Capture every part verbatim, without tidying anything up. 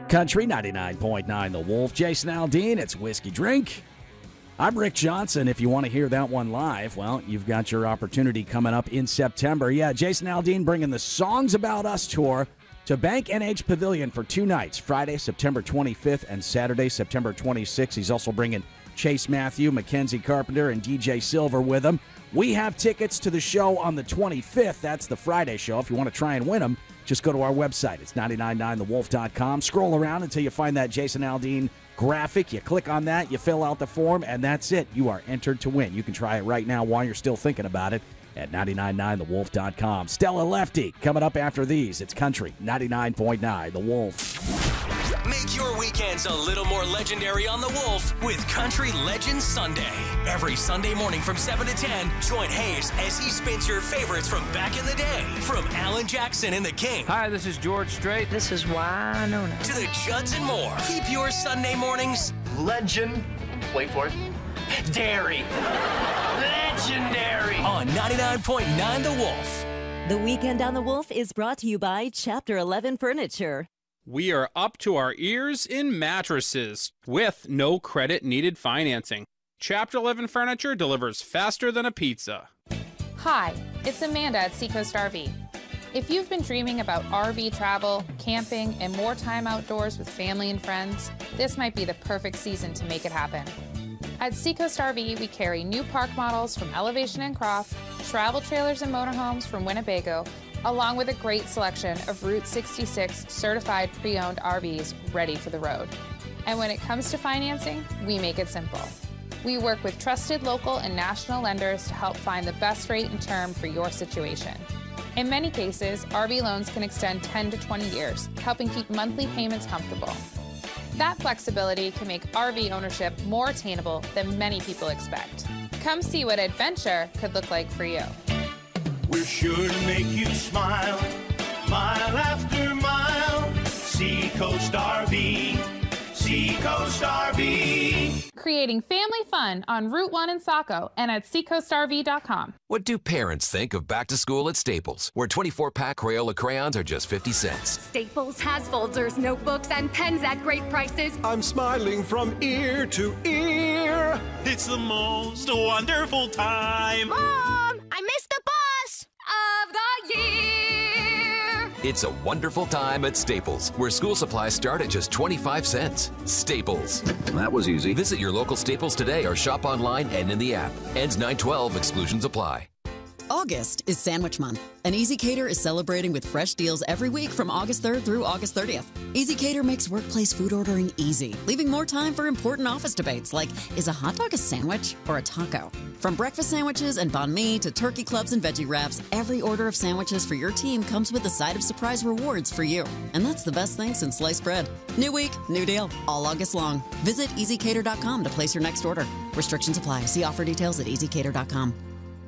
Country ninety-nine point nine The Wolf. Jason Aldean, it's Whiskey Drink. I'm Rick Johnson. If you want to hear that one live, well, you've got your opportunity coming up in September. Yeah, Jason Aldean bringing the Songs About Us tour to Bank N H Pavilion for two nights, Friday, September twenty-fifth, and Saturday, September twenty-sixth. He's also bringing Chase Matthew, Mackenzie Carpenter, and D J Silver with him. We have tickets to the show on the twenty-fifth. That's the Friday show. If you want to try and win them, just go to our website. It's nine nine nine the wolf dot com. Scroll around until you find that Jason Aldean graphic. You click on that, you fill out the form, and that's it. You are entered to win. You can try it right now while you're still thinking about it at nine nine nine the wolf dot com. Stella Lefty coming up after these. It's Country ninety-nine point nine The Wolf. Make your weekends a little more legendary on The Wolf with Country Legends Sunday. Every Sunday morning from seven to ten, join Hayes as he spins your favorites from back in the day. From Alan Jackson and the King. Hi, this is George Strait. This is Winona. To the Judds and more. Keep your Sunday mornings legend. Wait for it. Dairy. Legendary. On ninety-nine point nine The Wolf. The Weekend on The Wolf is brought to you by Chapter eleven Furniture. We are up to our ears in mattresses with no credit needed financing. Chapter eleven Furniture delivers faster than a pizza. Hi, it's Amanda at Seacoast R V. If you've been dreaming about R V travel, camping, and more time outdoors with family and friends, this might be the perfect season to make it happen. At Seacoast R V, we carry new park models from Elevation and Croft, travel trailers and motorhomes from Winnebago, along with a great selection of Route sixty-six certified pre-owned R Vs ready for the road. And when it comes to financing, we make it simple. We work with trusted local and national lenders to help find the best rate and term for your situation. In many cases, R V loans can extend ten to twenty years, helping keep monthly payments comfortable. That flexibility can make R V ownership more attainable than many people expect. Come see what adventure could look like for you. We're sure to make you smile, mile after mile. Seacoast R V, Seacoast R V. Creating family fun on Route one in Saco and at seacoast R V dot com. What do parents think of back to school at Staples, where twenty-four pack Crayola crayons are just fifty cents? Staples has folders, notebooks, and pens at great prices. I'm smiling from ear to ear. It's the most wonderful time. Mom, I missed the bus of the year. It's a wonderful time at Staples, where school supplies start at just twenty-five cents. Staples. That was easy. Visit your local Staples today or shop online and in the app. Ends nine twelve. Exclusions apply. August is Sandwich Month, and Easy Cater is celebrating with fresh deals every week from August third through August thirtieth. Easy Cater makes workplace food ordering easy, leaving more time for important office debates like, is a hot dog a sandwich or a taco? From breakfast sandwiches and banh mi to turkey clubs and veggie wraps, every order of sandwiches for your team comes with a side of surprise rewards for you. And that's the best thing since sliced bread. New week, new deal, all August long. Visit easy cater dot com to place your next order. Restrictions apply. See offer details at easy cater dot com.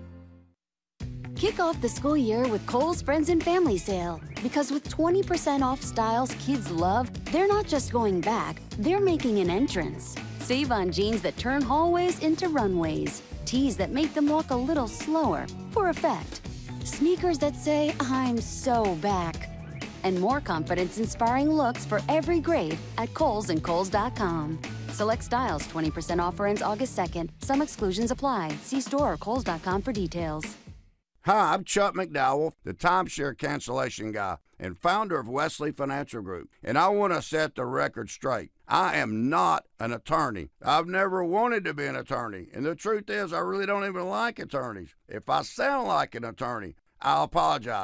Kick off the school year with Kohl's Friends and Family Sale. Because with twenty percent off styles kids love, they're not just going back, they're making an entrance. Save on jeans that turn hallways into runways. Tees that make them walk a little slower, for effect. Sneakers that say, I'm so back. And more confidence-inspiring looks for every grade at Kohl's and Kohl's dot com. Select styles, twenty percent offer ends August second. Some exclusions apply. See store or Kohl's dot com for details. Hi, I'm Chuck McDowell, the timeshare cancellation guy and founder of Wesley Financial Group, and I want to set the record straight. I am not an attorney. I've never wanted to be an attorney, and the truth is I really don't even like attorneys. If I sound like an attorney, I'll apologize.